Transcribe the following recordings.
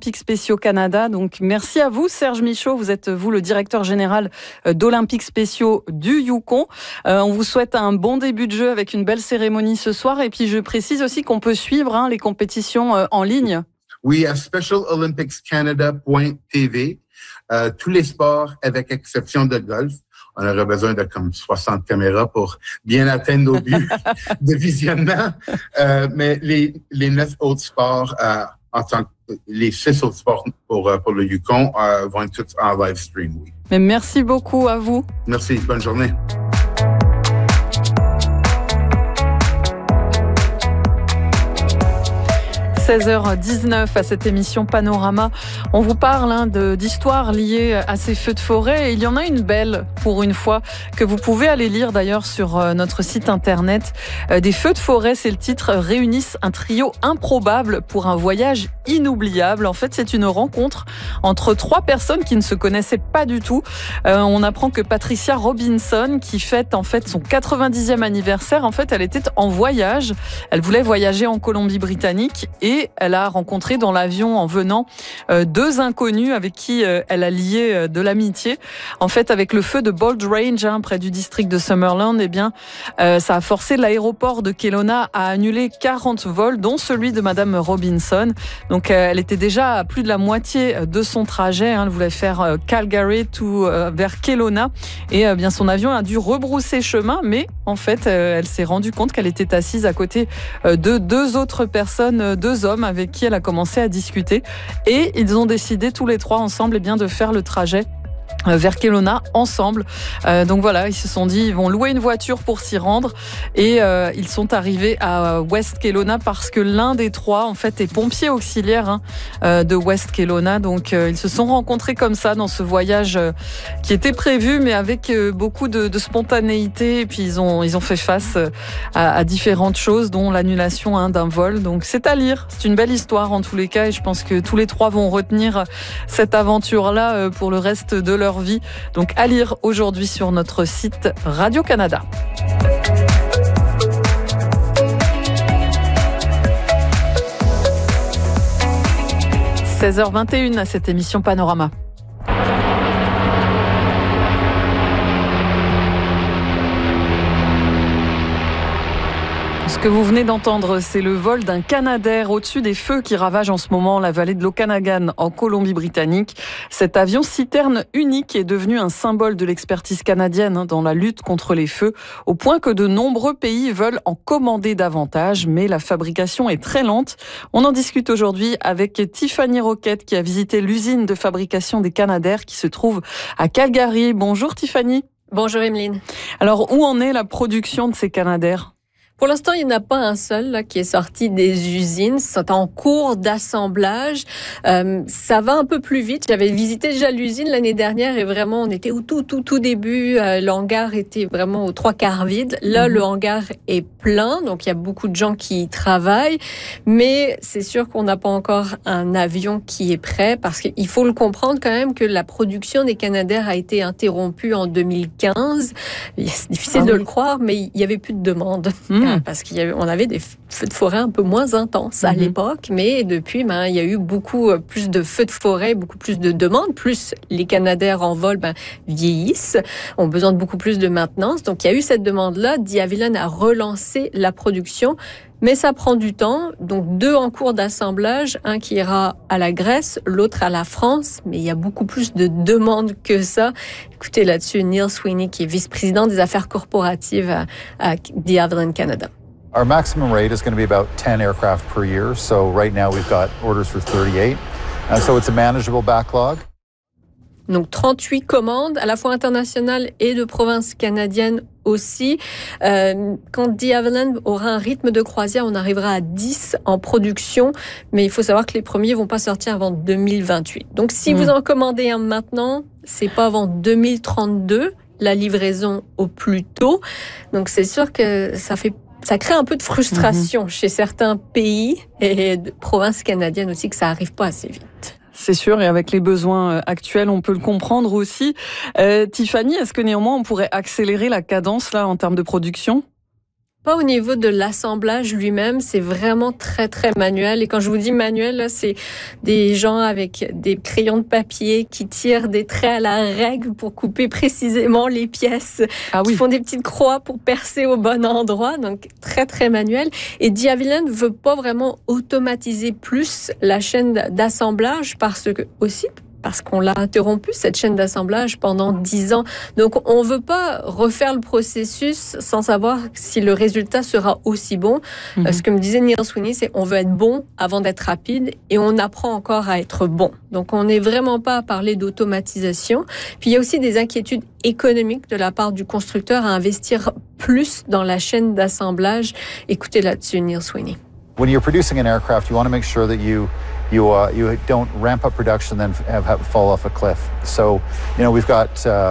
Olympiques Spéciaux Canada. Donc merci à vous Serge Michaud, vous êtes le directeur général d'Olympiques Spéciaux du Yukon. On vous souhaite un bon début de jeu avec une belle cérémonie ce soir et puis je précise aussi qu'on peut suivre les compétitions en ligne. Oui, à specialolympicscanada.tv, tous les sports avec exception de golf. On aurait besoin de comme 60 caméras pour bien atteindre nos buts de visionnement. Mais les 9 autres sports, les 6 autres sports pour le Yukon vont être tous en live stream, oui. Mais merci beaucoup à vous. Merci, bonne journée. 16h19 à cette émission Panorama. On vous parle d'histoires liées à ces feux de forêt et il y en a une belle pour une fois que vous pouvez aller lire d'ailleurs sur notre site internet. Des feux de forêt, c'est le titre, réunissent un trio improbable pour un voyage inoubliable. En fait, c'est une rencontre entre 3 personnes qui ne se connaissaient pas du tout. On apprend que Patricia Robinson, qui fête en fait son 90e anniversaire, en fait, elle était en voyage. Elle voulait voyager en Colombie-Britannique et elle a rencontré dans l'avion en venant 2 inconnus avec qui elle a lié de l'amitié. En fait, avec le feu de Bold Range, près du district de Summerland, eh bien, ça a forcé l'aéroport de Kelowna à annuler 40 vols, dont celui de Madame Robinson. Donc, elle était déjà à plus de la moitié de son trajet. Elle voulait faire Calgary vers Kelowna. Et bien, son avion a dû rebrousser chemin, mais en fait, elle s'est rendue compte qu'elle était assise à côté de 2 autres personnes, 2 hommes avec qui elle a commencé à discuter. Et ils ont décidé tous les 3 ensemble de faire le trajet vers Kelowna ensemble. Donc voilà, ils se sont dit ils vont louer une voiture pour s'y rendre et ils sont arrivés à West Kelowna parce que l'un des 3 en fait est pompier auxiliaire de West Kelowna. Donc ils se sont rencontrés comme ça dans ce voyage qui était prévu mais avec beaucoup de spontanéité et puis ils ont fait face à différentes choses dont l'annulation d'un vol. Donc c'est à lire, c'est une belle histoire en tous les cas et je pense que tous les 3 vont retenir cette aventure-là pour le reste de leur vie. Donc à lire aujourd'hui sur notre site Radio-Canada. 16h21 à cette émission Panorama. Ce que vous venez d'entendre, c'est le vol d'un Canadair au-dessus des feux qui ravagent en ce moment la vallée de l'Okanagan en Colombie-Britannique. Cet avion citerne unique est devenu un symbole de l'expertise canadienne dans la lutte contre les feux, au point que de nombreux pays veulent en commander davantage, mais la fabrication est très lente. On en discute aujourd'hui avec Tiffany Roquette qui a visité l'usine de fabrication des Canadair qui se trouve à Calgary. Bonjour Tiffany. Bonjour Emeline. Alors où en est la production de ces Canadair ? Pour l'instant, il n'y en a pas un seul qui est sorti des usines. C'est en cours d'assemblage. Ça va un peu plus vite. J'avais visité déjà l'usine l'année dernière et vraiment, on était au tout début. Le hangar était vraiment aux 3/4 vide. Là, le hangar est plein, donc il y a beaucoup de gens qui y travaillent. Mais c'est sûr qu'on n'a pas encore un avion qui est prêt parce qu'il faut le comprendre quand même que la production des Canadair a été interrompue en 2015. C'est difficile de le croire, mais il y avait plus de demande. Parce qu'on avait des feux de forêt un peu moins intenses à l'époque, mais depuis, il y a eu beaucoup plus de feux de forêt, beaucoup plus de demandes, plus les Canadair en vol vieillissent, ont besoin de beaucoup plus de maintenance. Donc, il y a eu cette demande-là. The Havilland a relancé la production, mais ça prend du temps. Donc, 2 en cours d'assemblage, un qui ira à la Grèce, l'autre à la France, mais il y a beaucoup plus de demandes que ça. Écoutez là-dessus Neil Sweeney, qui est vice-président des affaires corporatives à The Havilland Canada. Our maximum rate is going to be about 10 aircraft per year. So right now we've got orders for 38. So it's a manageable backlog. Donc 38 commandes, à la fois internationales et de provinces canadiennes aussi. Quand The Havilland aura un rythme de croisière, on arrivera à 10 en production, mais il faut savoir que les premiers vont pas sortir avant 2028. Donc si vous en commandez un maintenant, c'est pas avant 2032, la livraison au plus tôt. Donc c'est sûr que ça crée un peu de frustration chez certains pays et de provinces canadiennes aussi que ça arrive pas assez vite. C'est sûr, et avec les besoins actuels, on peut le comprendre aussi. Tiffany, est-ce que néanmoins on pourrait accélérer la cadence là en termes de production ? pas au niveau de l'assemblage lui-même, c'est vraiment très, très manuel. Et quand je vous dis manuel, là, c'est des gens avec des crayons de papier qui tirent des traits à la règle pour couper précisément les pièces, qui font des petites croix pour percer au bon endroit. Donc, très, très manuel. Et The Havilland ne veut pas vraiment automatiser plus la chaîne d'assemblage parce qu'on l'a interrompu, cette chaîne d'assemblage, pendant 10 ans. Donc, on veut pas refaire le processus sans savoir si le résultat sera aussi bon. Ce que me disait Neil Sweeney, c'est on veut être bon avant d'être rapide et on apprend encore à être bon. Donc, on n'est vraiment pas à parler d'automatisation. Puis, il y a aussi des inquiétudes économiques de la part du constructeur à investir plus dans la chaîne d'assemblage. Écoutez là-dessus Neil Sweeney. When you're producing an aircraft, you want to make sure that you don't ramp up production and then have fall off a cliff. So, we've got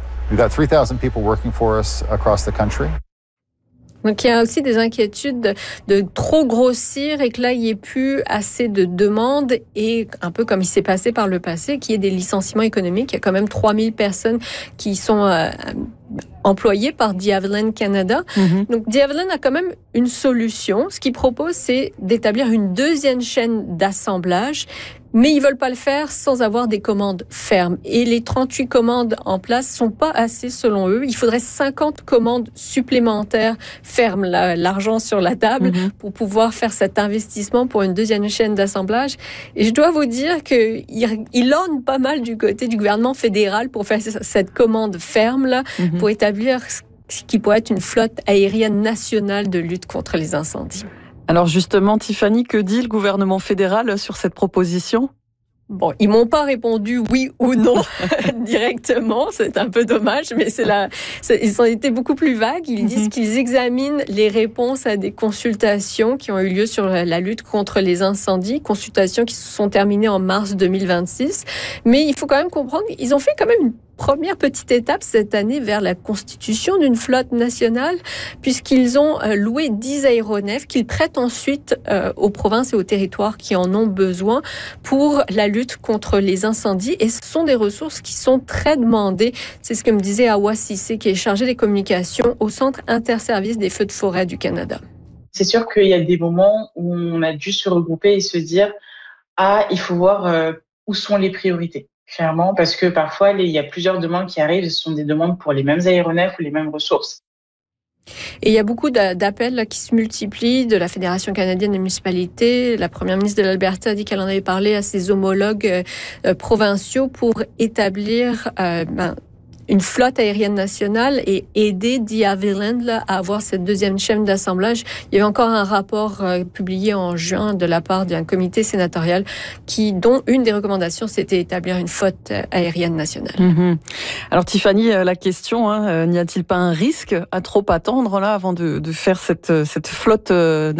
3,000 people working for us across the country. Donc, il y a aussi des inquiétudes de trop grossir et que là, il n'y ait plus assez de demandes et un peu comme il s'est passé par le passé, qu'il y ait des licenciements économiques. Il y a quand même 3,000 personnes qui sont employés par The Havilland Canada. Donc, The Havilland a quand même une solution. Ce qu'il propose, c'est d'établir une deuxième chaîne d'assemblage, mais ils veulent pas le faire sans avoir des commandes fermes. Et les 38 commandes en place sont pas assez selon eux. Il faudrait 50 commandes supplémentaires fermes, l'argent sur la table, pour pouvoir faire cet investissement pour une deuxième chaîne d'assemblage. Et je dois vous dire qu'il lorgne pas mal du côté du gouvernement fédéral pour faire cette commande ferme-là, pour établir ce qui pourrait être une flotte aérienne nationale de lutte contre les incendies. Alors justement, Tiffany, que dit le gouvernement fédéral sur cette proposition ? Bon, ils m'ont pas répondu oui ou non directement, c'est un peu dommage, mais ils ont été beaucoup plus vagues. Ils disent qu'ils examinent les réponses à des consultations qui ont eu lieu sur la lutte contre les incendies, consultations qui se sont terminées en mars 2026. Mais il faut quand même comprendre, ils ont fait quand même une première petite étape cette année vers la constitution d'une flotte nationale, puisqu'ils ont loué 10 aéronefs qu'ils prêtent ensuite aux provinces et aux territoires qui en ont besoin pour la lutte contre les incendies. Et ce sont des ressources qui sont très demandées. C'est ce que me disait Awa Cissé, qui est chargé des communications au Centre interservice des feux de forêt du Canada. C'est sûr qu'il y a des moments où on a dû se regrouper et se dire « Ah, il faut voir où sont les priorités ». Clairement, parce que parfois, il y a plusieurs demandes qui arrivent, ce sont des demandes pour les mêmes aéronefs ou les mêmes ressources. Et il y a beaucoup d'appels là, qui se multiplient de la Fédération canadienne des municipalités. La première ministre de l'Alberta a dit qu'elle en avait parlé à ses homologues provinciaux pour établir une flotte aérienne nationale et aider The Havilland là, à avoir cette deuxième chaîne d'assemblage. Il y avait encore un rapport publié en juin de la part d'un comité sénatorial dont une des recommandations, c'était établir une flotte aérienne nationale. Alors Tiffany, la question, n'y a-t-il pas un risque à trop attendre là avant de faire cette flotte nationale ?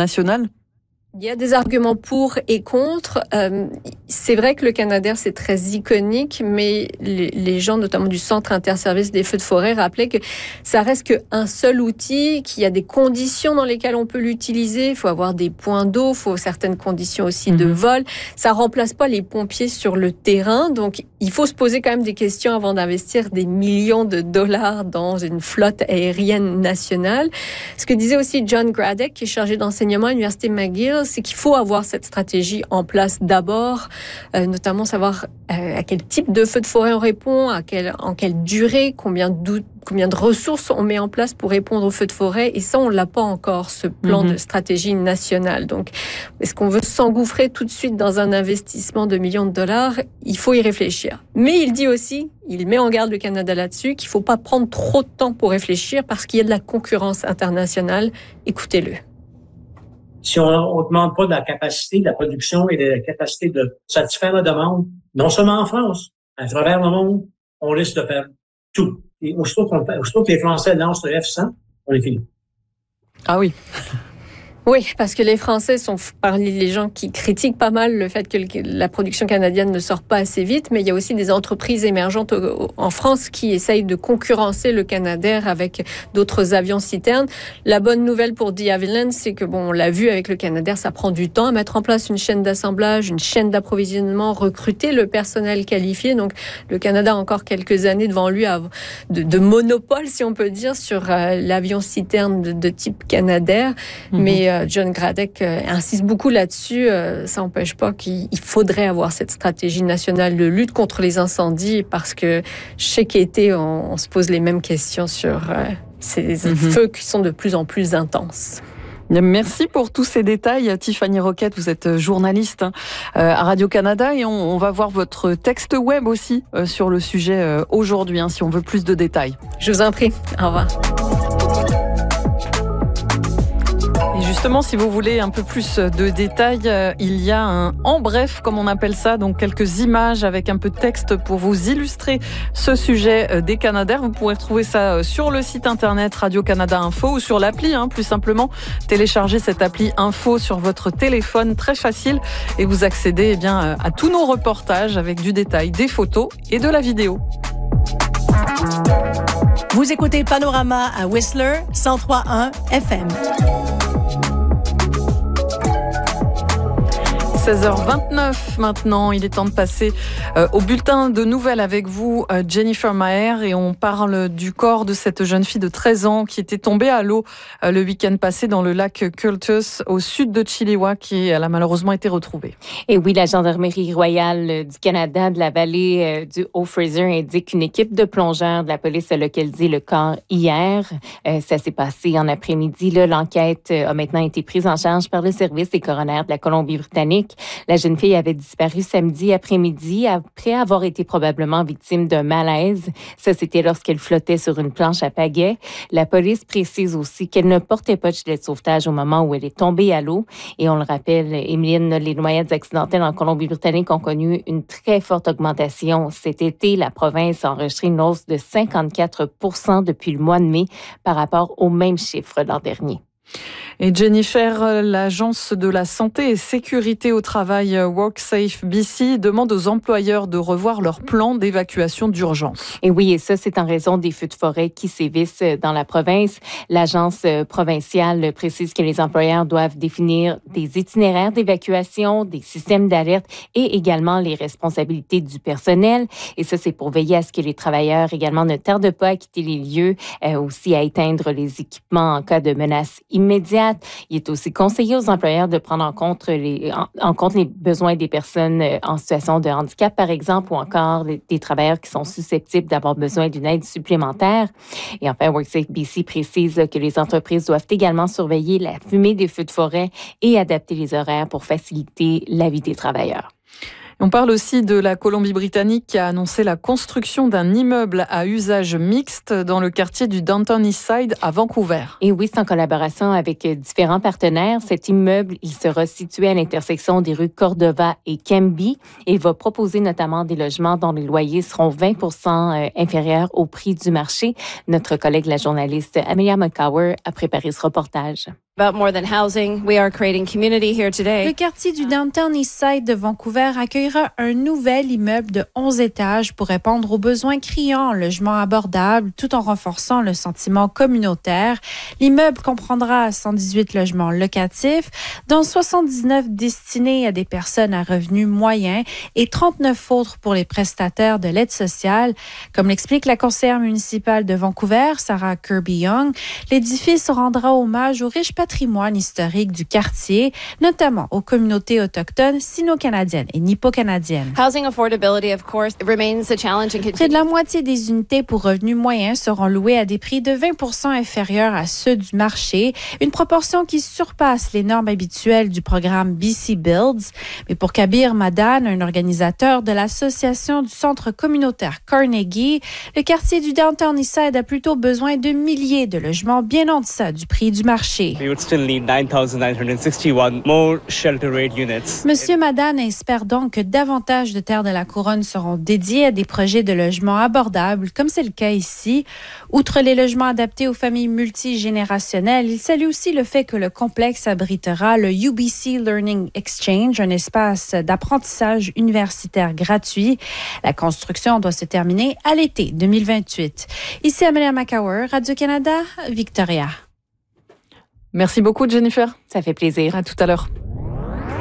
Il y a des arguments pour et contre. C'est vrai que le Canadair, c'est très iconique, mais les gens, notamment du Centre interservice des feux de forêt, rappelaient que ça reste qu'un seul outil, qu'il y a des conditions dans lesquelles on peut l'utiliser. Il faut avoir des points d'eau, il faut certaines conditions aussi de vol. Ça remplace pas les pompiers sur le terrain. Donc, il faut se poser quand même des questions avant d'investir des millions de dollars dans une flotte aérienne nationale. Ce que disait aussi John Gradek, qui est chargé d'enseignement à l'Université McGill, c'est qu'il faut avoir cette stratégie en place d'abord, notamment savoir à quel type de feu de forêt on répond, en quelle durée, combien de ressources on met en place pour répondre aux feux de forêt. Et ça, on l'a pas encore, ce plan de stratégie nationale. Donc, est-ce qu'on veut s'engouffrer tout de suite dans un investissement de millions de dollars? Il faut y réfléchir. Mais il dit aussi, il met en garde le Canada là-dessus, qu'il faut pas prendre trop de temps pour réfléchir parce qu'il y a de la concurrence internationale. Écoutez-le. Si on ne demande pas de la capacité de la production et de la capacité de satisfaire la demande, non seulement en France, à travers le monde, on risque de perdre tout. Et aussitôt que les Français lancent le F-100, on est fini. Ah oui. Oui, parce que les Français sont parmi les gens qui critiquent pas mal le fait que la production canadienne ne sort pas assez vite, mais il y a aussi des entreprises émergentes en France qui essayent de concurrencer le Canadair avec d'autres avions citernes. La bonne nouvelle pour De Havilland, c'est que on l'a vu avec le Canadair, ça prend du temps à mettre en place une chaîne d'assemblage, une chaîne d'approvisionnement, recruter le personnel qualifié. Donc, le Canada a encore quelques années devant lui de monopole, si on peut dire, sur l'avion citerne de type Canadair. Mais John Gradek insiste beaucoup là-dessus. Ça n'empêche pas qu'il faudrait avoir cette stratégie nationale de lutte contre les incendies parce que chaque été, on se pose les mêmes questions sur ces feux qui sont de plus en plus intenses. Merci pour tous ces détails. Tiffany Roquette, vous êtes journaliste à Radio-Canada et on va voir votre texte web aussi sur le sujet aujourd'hui, si on veut plus de détails. Je vous en prie. Au revoir. Et justement, si vous voulez un peu plus de détails, il y a un en bref, comme on appelle ça, donc quelques images avec un peu de texte pour vous illustrer ce sujet des Canadair. Vous pourrez retrouver ça sur le site internet Radio-Canada Info ou sur l'appli, plus simplement. Téléchargez cette appli Info sur votre téléphone, très facile, et vous accédez à tous nos reportages avec du détail, des photos et de la vidéo. Vous écoutez Panorama à Whistler, 103.1 FM. 16h29 maintenant, il est temps de passer au bulletin de nouvelles avec vous, Jennifer Maher, et on parle du corps de cette jeune fille de 13 ans qui était tombée à l'eau le week-end passé dans le lac Cultus au sud de Chilliwack et elle a malheureusement été retrouvée. Et oui, la Gendarmerie royale du Canada de la vallée du Haut-Fraser indique qu'une équipe de plongeurs de la police a localisé le corps hier. Ça s'est passé en après-midi. L'enquête a maintenant été prise en charge par le service des coronaires de la Colombie-Britannique. La jeune fille avait disparu samedi après-midi après avoir été probablement victime d'un malaise. Ça, c'était lorsqu'elle flottait sur une planche à pagaie. La police précise aussi qu'elle ne portait pas de gilet de sauvetage au moment où elle est tombée à l'eau. Et on le rappelle, Émiline, les noyades accidentelles en Colombie-Britannique ont connu une très forte augmentation. Cet été, la province a enregistré une hausse de 54% depuis le mois de mai par rapport au même chiffre l'an dernier. Et Jennifer, l'Agence de la santé et sécurité au travail WorkSafe BC demande aux employeurs de revoir leur plan d'évacuation d'urgence. Et oui, et ça, c'est en raison des feux de forêt qui sévissent dans la province. L'agence provinciale précise que les employeurs doivent définir des itinéraires d'évacuation, des systèmes d'alerte et également les responsabilités du personnel. Et ça, c'est pour veiller à ce que les travailleurs également ne tardent pas à quitter les lieux, aussi à éteindre les équipements en cas de menace immédiate. Il est aussi conseillé aux employeurs de prendre en compte les besoins des personnes en situation de handicap, par exemple, ou encore des travailleurs qui sont susceptibles d'avoir besoin d'une aide supplémentaire. Et enfin, WorkSafe BC précise que les entreprises doivent également surveiller la fumée des feux de forêt et adapter les horaires pour faciliter la vie des travailleurs. On parle aussi de la Colombie-Britannique qui a annoncé la construction d'un immeuble à usage mixte dans le quartier du Downtown Eastside à Vancouver. Et oui, c'est en collaboration avec différents partenaires. Cet immeuble, il sera situé à l'intersection des rues Cordova et Cambie et il va proposer notamment des logements dont les loyers seront 20% inférieurs au prix du marché. Notre collègue, la journaliste Amelia McCower, a préparé ce reportage. About more than housing, we are creating community here today. Le quartier du Downtown Eastside de Vancouver accueillera un nouvel immeuble de 11 étages pour répondre aux besoins criants en logement abordable tout en renforçant le sentiment communautaire. L'immeuble comprendra 118 logements locatifs, dont 79 destinés à des personnes à revenus moyens et 39 autres pour les prestataires de l'aide sociale. Comme l'explique la conseillère municipale de Vancouver, Sarah Kirby-Young, l'édifice rendra hommage aux riches patrimoine historique du quartier, notamment aux communautés autochtones sino-canadiennes et nippo-canadiennes. Housing affordability, of course, remains a challenge and Près de la moitié des unités pour revenus moyens seront louées à des prix de 20% inférieurs à ceux du marché, une proportion qui surpasse les normes habituelles du programme BC Builds. Mais pour Kabir Madan, un organisateur de l'association du centre communautaire Carnegie, le quartier du Downtown Eastside a plutôt besoin de milliers de logements bien en deçà du prix du marché. would still need 9,961 more shelter rate units. Monsieur Madan espère donc que davantage de terres de la Couronne seront dédiées à des projets de logements abordables, comme c'est le cas ici. Outre les logements adaptés aux familles multigénérationnelles, il salue aussi le fait que le complexe abritera le UBC Learning Exchange, un espace d'apprentissage universitaire gratuit. La construction doit se terminer à l'été 2028. Ici Amelia Macawer, Radio-Canada, Victoria. Merci beaucoup, Jennifer. Ça fait plaisir. À tout à l'heure.